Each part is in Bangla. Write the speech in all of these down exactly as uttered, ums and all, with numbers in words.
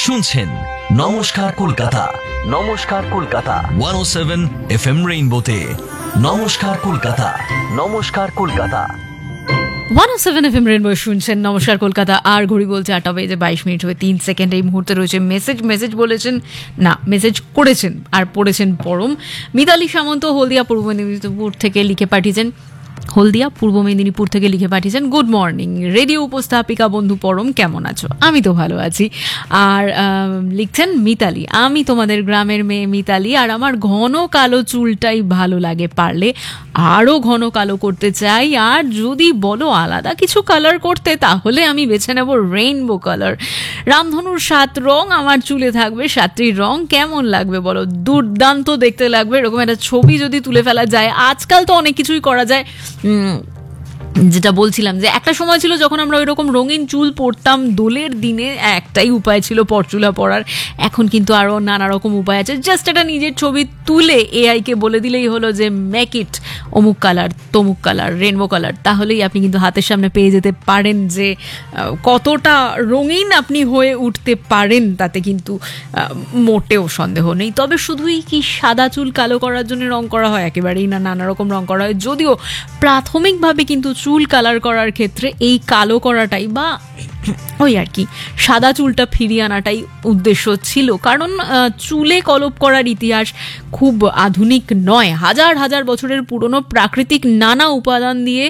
শুনছেন নমস্কার কলকাতা। নমস্কার কলকাতা একশো সাত এফ এম রেইনবোতে। নমস্কার কলকাতা। নমস্কার কলকাতা একশো সাত এফ এম রেইনবো শুনছেন নমস্কার কলকাতা। আর ঘড়ি বলছে আটটা বেজে বাইশ মিনিট হয়ে তিন সেকেন্ড। এই মুহূর্তে রয়েছে মেসেজ মেসেজ বলেছেন না মেসেজ করেছেন আর পড়েছেন পরম। মিতালি সামন্ত হলদিয়া পূর্ব মেদিনীপুর থেকে লিখে পাঠিয়েছেন হলদিয়া পূর্ব মেদিনীপুর থেকে লিখে পাঠিয়েছেন গুড মর্নিং রেডিও উপস্থাপিকা বন্ধু পরম, কেমন আছো? আমি তো ভালো আছি। আর লিখছেন মিতালি, আমি তোমাদের গ্রামের মেয়ে মিতালি, আর আমার ঘন কালো চুলটাই ভালো লাগে, পারলে আরও ঘন কালো করতে চাই। আর যদি বলো আলাদা কিছু কালার করতে তাহলে আমি বেছে নেব রেইনবো কালার। রামধনুর সাত রং আমার চুলে থাকবে, সাতটি রং কেমন লাগবে বলো? দুর্দান্ত দেখতে লাগবে। এরকম একটা ছবি যদি তুলে ফেলা যায়, আজকাল তো অনেক কিছুই করা যায়। যেটা বলছিলাম যে একটা সময় ছিল যখন আমরা ওই রকম রঙিন চুল পরতাম, দোলের দিনে একটাই উপায় ছিল পরচুলা পরার। এখন কিন্তু আরও নানা রকম উপায় আছে। জাস্ট একটা নিজের ছবি তুলে এআইকে বলে দিলেই হলো যে মেক ইট অমুক কালার, তমুক কালার, রেনবো কালার, তাহলেই আপনি কিন্তু হাতের সামনে পেয়ে যেতে পারেন যে কতটা রঙিন আপনি হয়ে উঠতে পারেন। তাতে কিন্তু মোটেও সন্দেহ নেই। তবে শুধুই কি সাদা চুল কালো করার জন্য রং করা হয়? একেবারেই না, নানা রকম রং করা হয়। যদিও প্রাথমিকভাবে কিন্তু চুল কালার করার ক্ষেত্রে এই কালো করাটাই বা ওই আর কি সাদা চুলটা ফিরিয়ে আনাটাই উদ্দেশ্য ছিল। কারণ চুলে কলপ করার ইতিহাস খুব আধুনিক নয়। হাজার হাজার বছরের পুরনো প্রাকৃতিক নানা উপাদান দিয়ে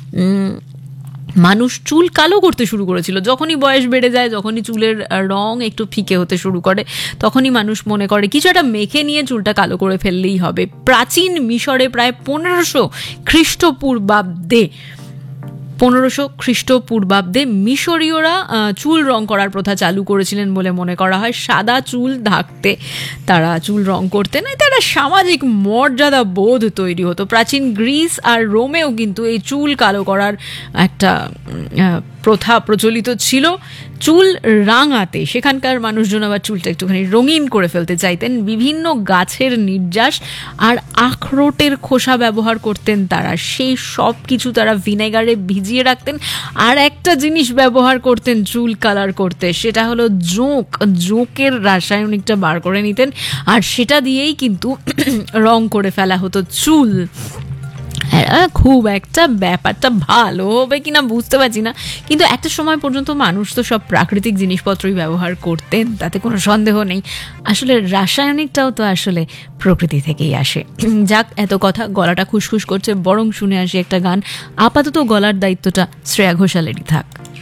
মানুষ চুল কালো করতে শুরু করেছিল। যখনই বয়স বেড়ে যায়, যখনই চুলের রং একটু ফিকে হতে শুরু করে, তখনই মানুষ মনে করে কিছু একটা মেখে নিয়ে চুলটা কালো করে ফেললেই হবে। প্রাচীন মিশরে প্রায় পনেরোশো খ্রিস্টপূর্বাব্দে পনেরোশো খ্রিস্টপূর্বাব্দে মিশরীয়রা চুল রং করার প্রথা চালু করেছিলেন বলে মনে করা হয়। সাদা চুল ঢাকতে তারা চুল রং করতেন, এতে একটা সামাজিক মর্যাদা বোধ তৈরি হতো। প্রাচীন গ্রিস আর রোমেও কিন্তু এই চুল কালো করার একটা প্রথা প্রচলিত ছিল। চুল রাঙাতে সেখানকার মানুষজন আবার চুলটা একটুখানি রঙিন করে ফেলতে চাইতেন। বিভিন্ন গাছের নির্যাস আর আখরোটের খোসা ব্যবহার করতেন তারা। সেই সব কিছু তারা ভিনেগারে ভিজিয়ে রাখতেন। আর একটা জিনিস ব্যবহার করতেন চুল কালার করতে, সেটা হলো জোঁক। জোঁকের রাসায়নিকটা বার করে নিতেন, আর সেটা দিয়েই কিন্তু রং করে ফেলা হতো চুল। খুব একটা ব্যাপারটা ভালো হবে কিনা বুঝতে পারছি না, কিন্তু একটা সময় পর্যন্ত মানুষ তো সব প্রাকৃতিক জিনিসপত্রই ব্যবহার করতেন, তাতে কোনো সন্দেহ নেই। আসলে রাসায়নিকটাও তো আসলে প্রকৃতি থেকেই আসে। যাক, এত কথা, গলাটা খুসখুস করছে, বরং শুনে আসি একটা গান। আপাতত গলার দায়িত্বটা শ্রেয়া ঘোষালেরই থাক।